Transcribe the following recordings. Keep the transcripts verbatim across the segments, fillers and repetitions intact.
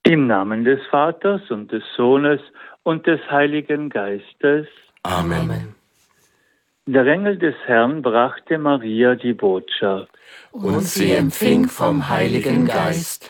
Im Namen des Vaters und des Sohnes und des Heiligen Geistes. Amen. Der Engel des Herrn brachte Maria die Botschaft. Und sie empfing vom Heiligen Geist.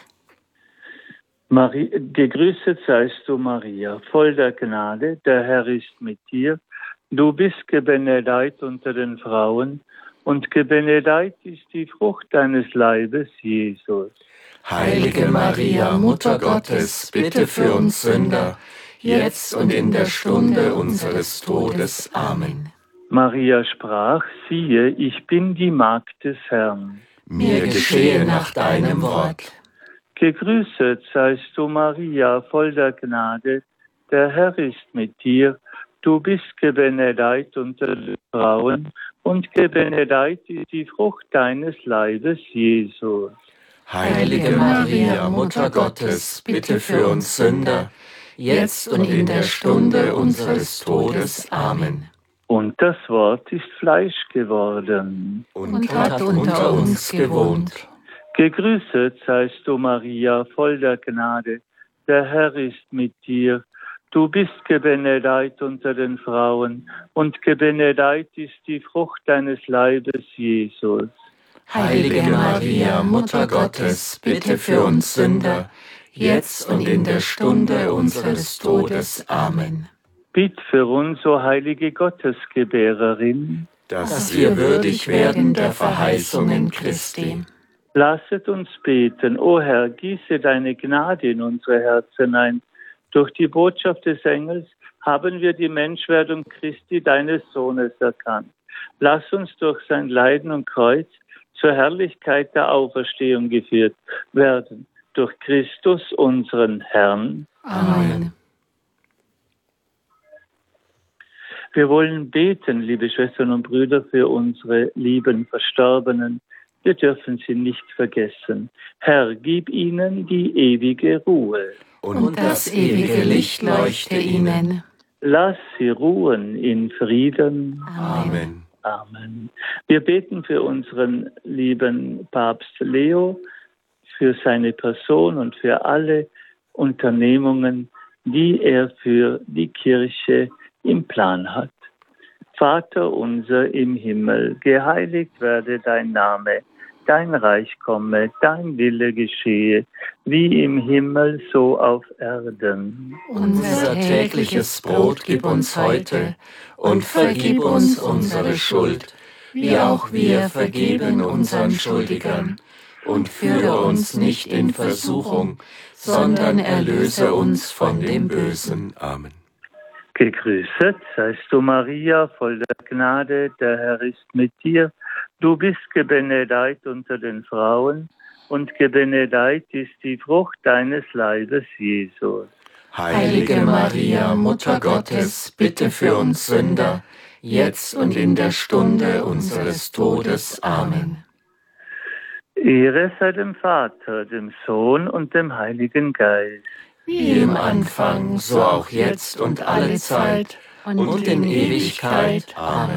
Maria, gegrüßet seist du, Maria, voll der Gnade, der Herr ist mit dir. Du bist gebenedeit unter den Frauen, und gebenedeit ist die Frucht deines Leibes, Jesus. Heilige Maria, Mutter Gottes, bitte für uns Sünder, jetzt und in der Stunde unseres Todes. Amen. Maria sprach, siehe, ich bin die Magd des Herrn. Mir geschehe nach deinem Wort. Gegrüßet seist du, Maria, voll der Gnade, der Herr ist mit dir. Du bist gebenedeit unter den Frauen, und gebenedeit ist die Frucht deines Leibes, Jesus. Heilige Maria, Mutter Gottes, bitte für uns Sünder, jetzt und in der Stunde unseres Todes. Amen. Und das Wort ist Fleisch geworden und hat unter uns gewohnt. Gegrüßet seist du, Maria, voll der Gnade, der Herr ist mit dir. Du bist gebenedeit unter den Frauen, und gebenedeit ist die Frucht deines Leibes, Jesus. Heilige Maria, Mutter Gottes, bitte für uns Sünder, jetzt und in der Stunde unseres Todes. Amen. Bitt für uns, o heilige Gottesgebärerin, dass wir würdig werden der Verheißungen Christi. Lasset uns beten, o Herr, gieße deine Gnade in unsere Herzen ein. Durch die Botschaft des Engels haben wir die Menschwerdung Christi, deines Sohnes, erkannt. Lass uns durch sein Leiden und Kreuz zur Herrlichkeit der Auferstehung geführt werden. Durch Christus, unseren Herrn. Amen. Wir wollen beten, liebe Schwestern und Brüder, für unsere lieben Verstorbenen. Wir dürfen sie nicht vergessen. Herr, gib ihnen die ewige Ruhe. Und das ewige Licht leuchte ihnen. Lass sie ruhen in Frieden. Amen. Amen. Wir beten für unseren lieben Papst Leo, für seine Person und für alle Unternehmungen, die er für die Kirche im Plan hat. Vater unser im Himmel, geheiligt werde dein Name. Dein Reich komme, dein Wille geschehe, wie im Himmel, so auf Erden. Unser tägliches Brot gib uns heute und vergib uns unsere Schuld, wie auch wir vergeben unseren Schuldigern. Und führe uns nicht in Versuchung, sondern erlöse uns von dem Bösen. Amen. Gegrüßet seist du, Maria, voll der Gnade, der Herr ist mit dir. Du bist gebenedeit unter den Frauen, und gebenedeit ist die Frucht deines Leibes, Jesus. Heilige Maria, Mutter Gottes, bitte für uns Sünder, jetzt und in der Stunde unseres Todes. Amen. Ehre sei dem Vater, dem Sohn und dem Heiligen Geist. Wie im Anfang, so auch jetzt und alle Zeit und in Ewigkeit. Amen.